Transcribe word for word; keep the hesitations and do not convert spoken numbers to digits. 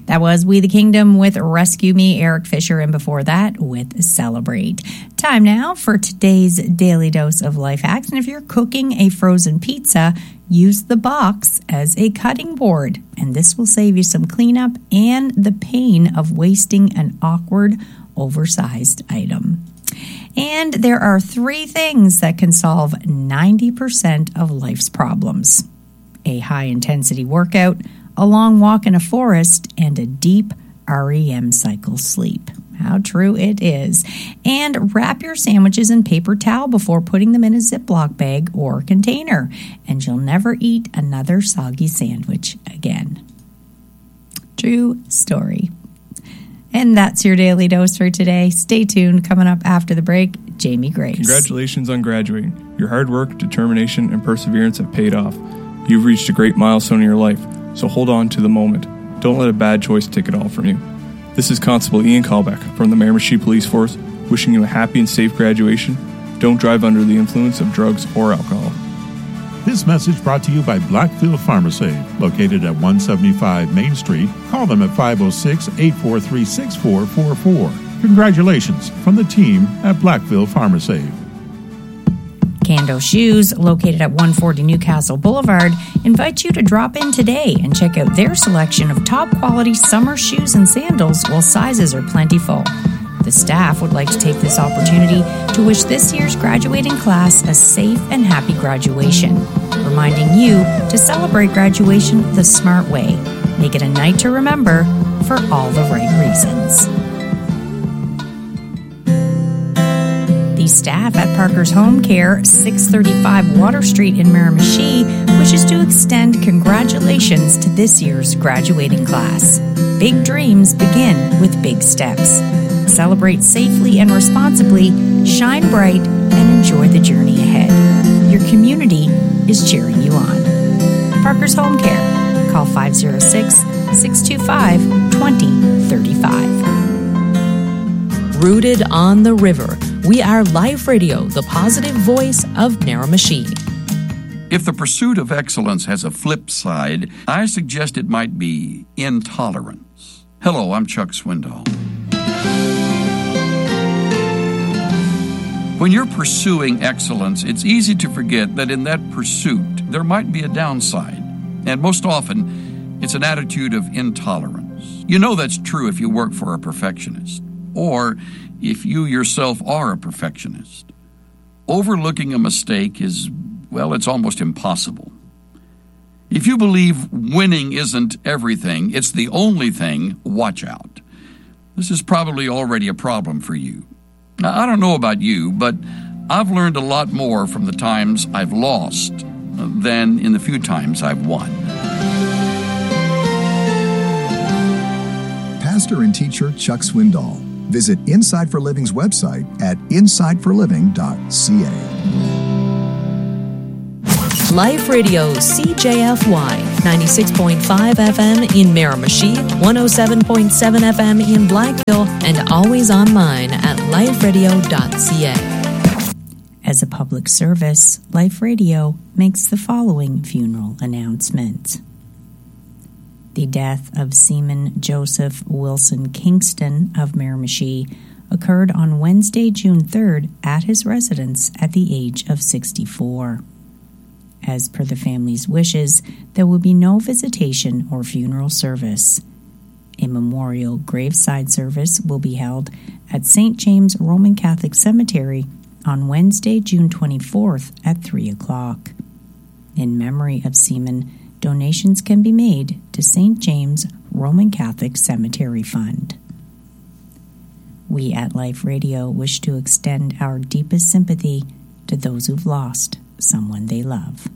That was We the Kingdom with Rescue Me, Eric Fisher, and before that with Celebrate. Time now for today's Daily Dose of Life Hacks. And if you're cooking a frozen pizza, use the box as a cutting board. And this will save you some cleanup and the pain of wasting an awkward, oversized item. And there are three things that can solve ninety percent of life's problems: a high-intensity workout, a long walk in a forest, and a deep R E M cycle sleep. How true it is. And wrap your sandwiches in paper towel before putting them in a Ziploc bag or container, and you'll never eat another soggy sandwich again. True story. And that's your Daily Dose for today. Stay tuned. Coming up after the break, Jamie Grace. Congratulations on graduating. Your hard work, determination, and perseverance have paid off. You've reached a great milestone in your life, so hold on to the moment. Don't let a bad choice take it all from you. This is Constable Ian Callbeck from the Miramichi Police Force, wishing you a happy and safe graduation. Don't drive under the influence of drugs or alcohol. This message brought to you by Blackfield Pharmacy, located at one seventy-five Main Street. Call them at five oh six, eight four three, six four four four. Congratulations from the team at Blackfield Pharmacy. Kando Shoes, located at one forty Newcastle Boulevard, invites you to drop in today and check out their selection of top-quality summer shoes and sandals while sizes are plentiful. The staff would like to take this opportunity to wish this year's graduating class a safe and happy graduation, reminding you to celebrate graduation the smart way. Make it a night to remember for all the right reasons. The staff at Parker's Home Care, six thirty-five Water Street in Miramichi, wishes to extend congratulations to this year's graduating class. Big dreams begin with big steps. Celebrate safely and responsibly, shine bright, and enjoy the journey ahead. Your community is cheering you on. Parker's Home Care. Call five oh six, six two five, two oh three five. Rooted on the river, we are Life Radio, the positive voice of Miramichi. If the pursuit of excellence has a flip side, I suggest it might be intolerance. Hello, I'm Chuck Swindoll. When you're pursuing excellence, it's easy to forget that in that pursuit, there might be a downside. And most often, it's an attitude of intolerance. You know that's true if you work for a perfectionist, or if you yourself are a perfectionist. Overlooking a mistake is, well, it's almost impossible. If you believe winning isn't everything, it's the only thing, watch out. This is probably already a problem for you. Now, I don't know about you, but I've learned a lot more from the times I've lost than in the few times I've won. Pastor and teacher Chuck Swindoll. Visit Inside for Living's website at inside for living dot c a. Life Radio C J F Y, ninety-six point five F M in Miramichi, one oh seven point seven F M in Blackville, and always online at life radio dot c a. As a public service, Life Radio makes the following funeral announcement. The death of Seaman Joseph Wilson Kingston of Miramichi occurred on Wednesday, June third, at his residence at the age of sixty-four. As per the family's wishes, there will be no visitation or funeral service. A memorial graveside service will be held at Saint James Roman Catholic Cemetery on Wednesday, June twenty-fourth at three o'clock. In memory of Seaman, donations can be made to Saint James Roman Catholic Cemetery Fund. We at Life Radio wish to extend our deepest sympathy to those who've lost someone they love.